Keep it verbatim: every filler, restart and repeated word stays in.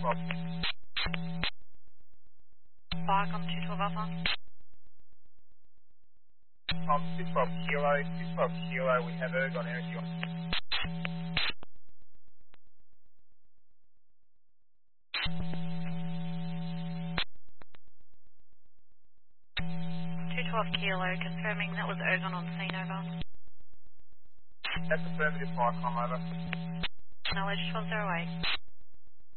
twelve. Barcom two twelve Alpha. Um, two twelve Kilo, two twelve Kilo, we have Ergon Energy on. two twelve Kilo, confirming that was Ergon on scene, over. That's affirmative, Barcom, over. Knowledge twelve oh eight.